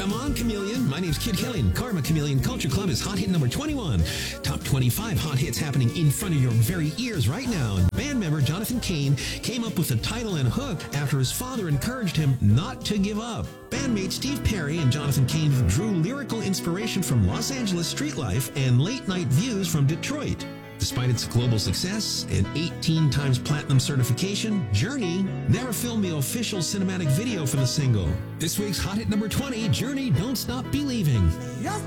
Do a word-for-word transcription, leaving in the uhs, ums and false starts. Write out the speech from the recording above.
Come on, Chameleon. My name's Kid Hillian. Karma Chameleon Culture Club is hot hit number twenty-one. Top twenty-five hot hits happening in front of your very ears right now. And band member Jonathan Cain came up with the title and hook after his father encouraged him not to give up. Bandmate Steve Perry and Jonathan Cain drew lyrical inspiration from Los Angeles street life and late-night views from Detroit. Despite its global success and eighteen times platinum certification, Journey never filmed the official cinematic video for the single. This week's hot hit number twenty, Journey, Don't Stop Believing. Yes.